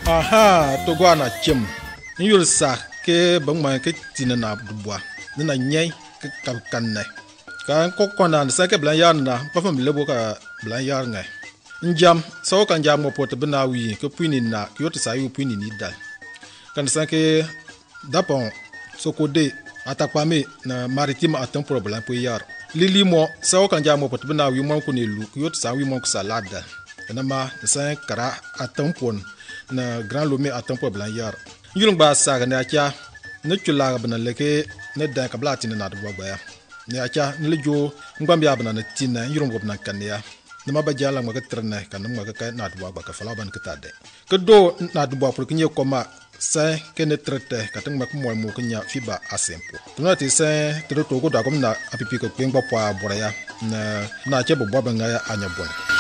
Aha, to go na chem. Yul sa ke bang ma ke tina na dubwa. Na nyai ke kan ne. Kan ko kona sa ke blan yar na pa fam lebo ka blan yar ngai. Njam so kan jam mo pot bina wi ke puini na ke yot sa yu puini ni dal. Kan sa ke dapon so ko de atakwame na maritime atam problem po yar. Lili mo so kan jam mo pot bina wi mo ko ne lu ke yot sa wi mo ko salada. Na ma sa kara atam pon na grand lomé a tempo blanc yar yulung ba sa ne acha ne chula bana leke ne da ka blati na do ba ne acha ne lejo ngam ya bana na tina yulung go bana kan ya ne ma ba jala ma ka trene kan ma ka na do ba ka fala ban ka tade ke do na do ba pour que nye koma sa ke ne trete ka tan ma ko mo mo nya fiba asempo tuna ti sa to go da ko na apipi ko ngba po abora ya na che bo ba nga ya anya bon